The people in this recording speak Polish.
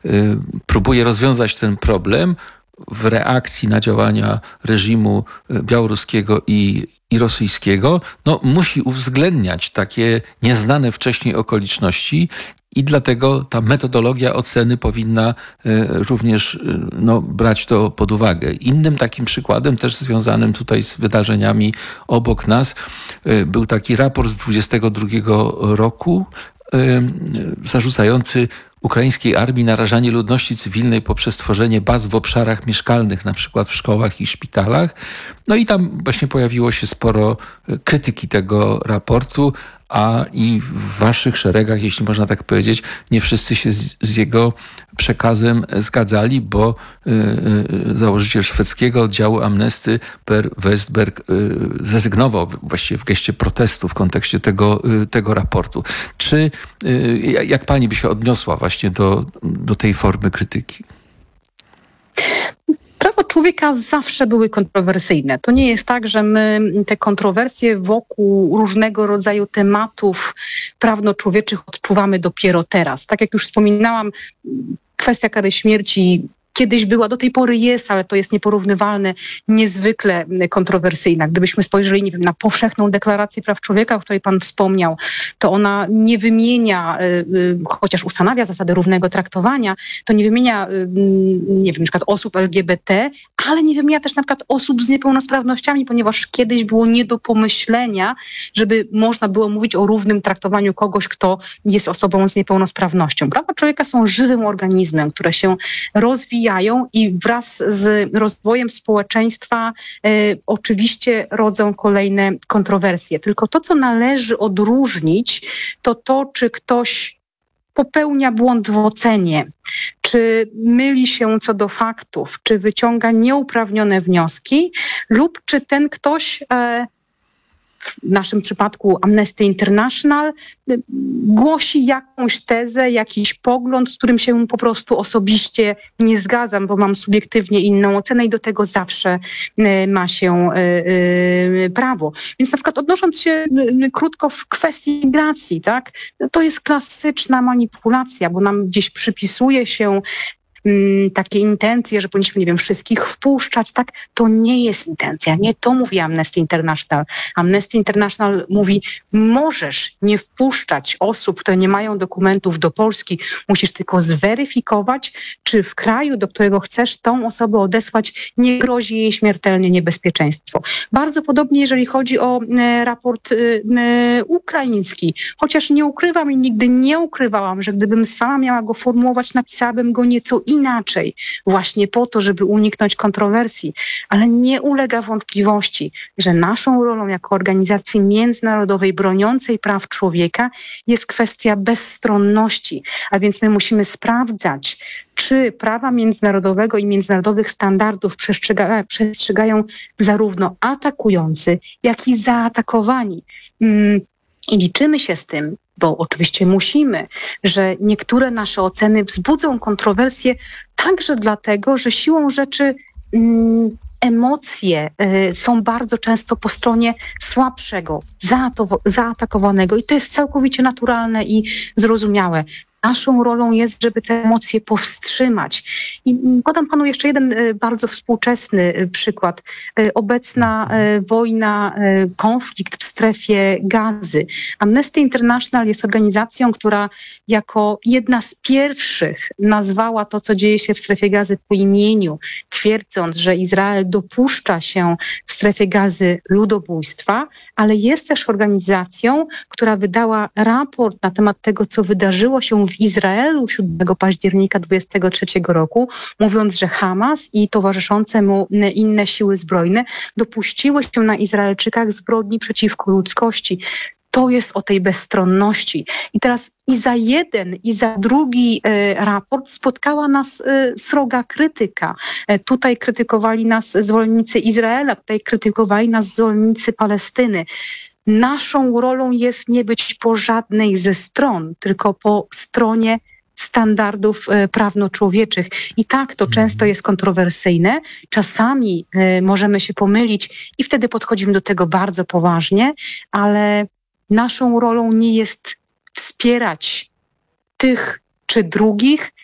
próbuje rozwiązać ten problem w reakcji na działania reżimu białoruskiego i rosyjskiego, musi uwzględniać takie nieznane wcześniej okoliczności i dlatego ta metodologia oceny powinna również brać to pod uwagę. Innym takim przykładem, też związanym tutaj z wydarzeniami obok nas, był taki raport z 2022 roku zarzucający ukraińskiej armii narażanie ludności cywilnej poprzez tworzenie baz w obszarach mieszkalnych, na przykład w szkołach i szpitalach. I tam właśnie pojawiło się sporo krytyki tego raportu, a i w waszych szeregach, jeśli można tak powiedzieć, nie wszyscy się z jego przekazem zgadzali, bo założyciel szwedzkiego oddziału Amnesty Per Westberg zrezygnował właściwie w geście protestu w kontekście tego raportu. Jak pani by się odniosła właśnie do tej formy krytyki? Prawa człowieka zawsze były kontrowersyjne. To nie jest tak, że my te kontrowersje wokół różnego rodzaju tematów prawno-człowieczych odczuwamy dopiero teraz. Tak jak już wspominałam, kwestia kary śmierci kiedyś była, do tej pory jest, ale to jest nieporównywalne, niezwykle kontrowersyjna. Gdybyśmy spojrzeli, na powszechną deklarację praw człowieka, o której pan wspomniał, to ona nie wymienia, chociaż ustanawia zasady równego traktowania, to nie wymienia, na przykład osób LGBT, ale nie wymienia też na przykład osób z niepełnosprawnościami, ponieważ kiedyś było nie do pomyślenia, żeby można było mówić o równym traktowaniu kogoś, kto jest osobą z niepełnosprawnością. Prawa człowieka są żywym organizmem, które się rozwijają i wraz z rozwojem społeczeństwa oczywiście rodzą kolejne kontrowersje. Tylko to, co należy odróżnić, to czy ktoś popełnia błąd w ocenie, czy myli się co do faktów, czy wyciąga nieuprawnione wnioski, lub czy ten ktoś, w naszym przypadku Amnesty International, głosi jakąś tezę, jakiś pogląd, z którym się po prostu osobiście nie zgadzam, bo mam subiektywnie inną ocenę i do tego zawsze ma się prawo. Więc na przykład odnosząc się krótko w kwestii migracji, tak, to jest klasyczna manipulacja, bo nam gdzieś przypisuje się takie intencje, że powinniśmy, wszystkich wpuszczać, tak? To nie jest intencja. Nie to mówi Amnesty International. Amnesty International mówi, możesz nie wpuszczać osób, które nie mają dokumentów do Polski. Musisz tylko zweryfikować, czy w kraju, do którego chcesz tą osobę odesłać, nie grozi jej śmiertelne niebezpieczeństwo. Bardzo podobnie, jeżeli chodzi o raport ukraiński. Chociaż nie ukrywam i nigdy nie ukrywałam, że gdybym sama miała go formułować, napisałabym go nieco inaczej, właśnie po to, żeby uniknąć kontrowersji. Ale nie ulega wątpliwości, że naszą rolą jako organizacji międzynarodowej broniącej praw człowieka jest kwestia bezstronności. A więc my musimy sprawdzać, czy prawa międzynarodowego i międzynarodowych standardów przestrzegają zarówno atakujący, jak i zaatakowani. I liczymy się z tym, bo oczywiście musimy, że niektóre nasze oceny wzbudzą kontrowersje także dlatego, że siłą rzeczy emocje są bardzo często po stronie słabszego, zaatakowanego i to jest całkowicie naturalne i zrozumiałe. Naszą rolą jest, żeby te emocje powstrzymać. I podam panu jeszcze jeden bardzo współczesny przykład. Obecna wojna, konflikt w strefie Gazy. Amnesty International jest organizacją, która jako jedna z pierwszych nazwała to, co dzieje się w strefie Gazy po imieniu, twierdząc, że Izrael dopuszcza się w strefie Gazy ludobójstwa, ale jest też organizacją, która wydała raport na temat tego, co wydarzyło się w Izraelu 7 października 2023 roku, mówiąc, że Hamas i towarzyszące mu inne siły zbrojne dopuściły się na Izraelczykach zbrodni przeciwko ludzkości. To jest o tej bezstronności. I teraz i za jeden, i za drugi raport spotkała nas sroga krytyka. Tutaj krytykowali nas zwolennicy Izraela, tutaj krytykowali nas zwolennicy Palestyny. Naszą rolą jest nie być po żadnej ze stron, tylko po stronie standardów prawno-człowieczych. I tak, to często jest kontrowersyjne. Czasami możemy się pomylić i wtedy podchodzimy do tego bardzo poważnie, ale naszą rolą nie jest wspierać tych czy drugich,